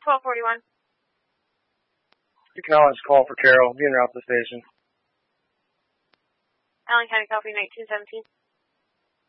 1241. You can always call for Carol. Be en route to the station. Allen County, copy 1917.